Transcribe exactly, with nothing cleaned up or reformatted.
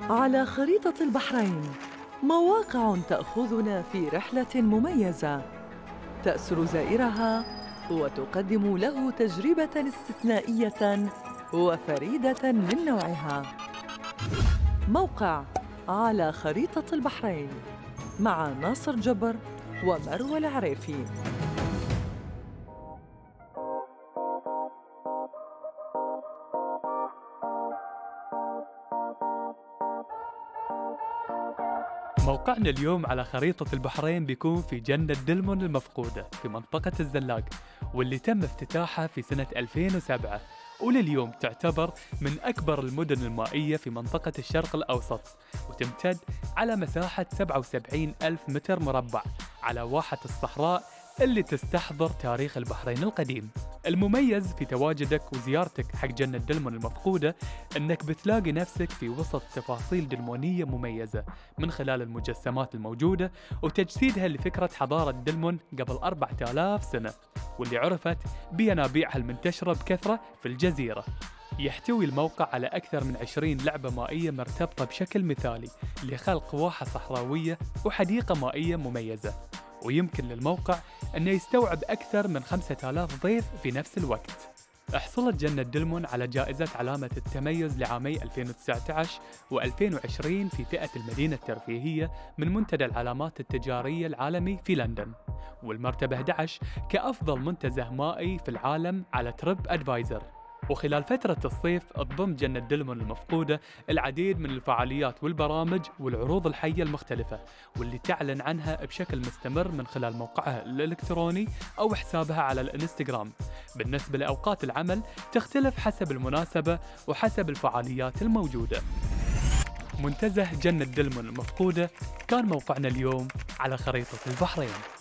على خريطة البحرين مواقع تأخذنا في رحلة مميزة تأسر زائرها وتقدم له تجربة استثنائية وفريدة من نوعها. موقع على خريطة البحرين مع ناصر جبر ومروى العريفي. موقعنا اليوم على خريطة البحرين بيكون في جنة دلمون المفقودة في منطقة الزلاق، واللي تم افتتاحها في سنة ألفين وسبعة، ولليوم تعتبر من أكبر المدن المائية في منطقة الشرق الأوسط، وتمتد على مساحة سبعة وسبعين ألف متر مربع على واحة الصحراء اللي تستحضر تاريخ البحرين القديم. المميز في تواجدك وزيارتك حق جنة دلمون المفقودة أنك بتلاقي نفسك في وسط تفاصيل دلمونية مميزة من خلال المجسمات الموجودة وتجسيدها لفكرة حضارة دلمون قبل أربعة آلاف سنة، واللي عرفت بينابيعها المنتشرة بكثرة في الجزيرة. يحتوي الموقع على أكثر من عشرين لعبة مائية مرتبطة بشكل مثالي لخلق واحة صحراوية وحديقة مائية مميزة، ويمكن للموقع أنه يستوعب أكثر من خمسة آلاف ضيف في نفس الوقت. حصلت جنة دلمون على جائزة علامة التميز لعامي ألفين وتسعة عشر وألفين وعشرين في فئة المدينة الترفيهية من منتدى العلامات التجارية العالمي في لندن، والمرتبة أحد عشر كأفضل منتزه مائي في العالم على تريب أدفايزر. وخلال فترة الصيف تضم جنة دلمون المفقودة العديد من الفعاليات والبرامج والعروض الحية المختلفة، واللي تعلن عنها بشكل مستمر من خلال موقعها الإلكتروني أو حسابها على الإنستغرام. بالنسبة لأوقات العمل تختلف حسب المناسبة وحسب الفعاليات الموجودة. منتزه جنة دلمون المفقودة كان موقعنا اليوم على خريطة البحرين.